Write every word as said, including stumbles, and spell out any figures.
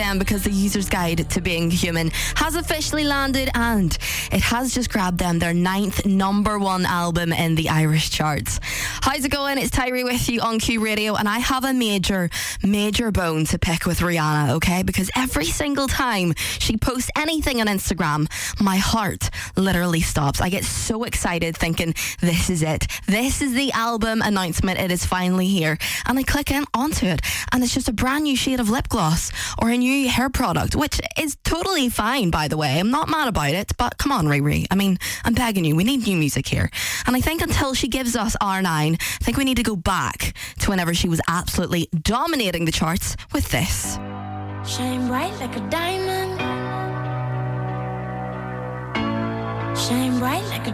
Because the user's guide to being human has officially landed, and it has just grabbed them their ninth number one album in the Irish charts. How's it going? It's Tyree with you on Q Radio, and I have a major, major bone to pick with Rihanna, okay? Because every single time she posts anything on Instagram, my heart literally stops. I get so excited thinking, this is it. This is the album announcement. It is finally here. And I click in onto it, and it's just a brand new shade of lip gloss or a new hair product, which is totally fine, by the way. I'm not mad about it, but come on, Riri. I mean, I'm begging you. We need new music here. And I think until she gives us R nine, I think we need to go back to whenever she was absolutely dominating the charts with this. Shine bright like a diamond. Shine bright like a